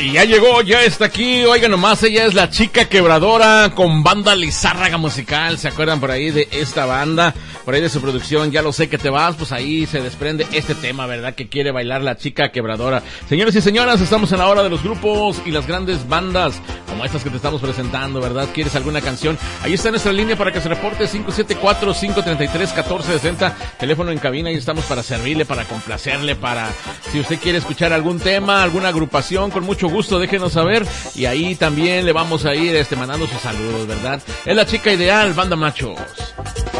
Y ya llegó, ya está aquí, oigan nomás, ella es la Chica Quebradora con Banda Lizárraga Musical, ¿se acuerdan por ahí de esta banda? Por ahí de su producción, Ya lo sé que te vas, pues ahí se desprende este tema, ¿verdad? Que quiere bailar la Chica Quebradora. Señores y señoras, estamos en la hora de los grupos y las grandes bandas, como estas que te estamos presentando, ¿verdad? ¿Quieres alguna canción? Ahí está nuestra línea para que se reporte, 574-533-1460, teléfono en cabina, y estamos para servirle, para complacerle, para, si usted quiere escuchar algún tema, alguna agrupación, con mucho gusto, déjenos saber, y ahí también le vamos a ir mandando sus saludos, ¿verdad? Es la Chica Ideal, Banda Machos.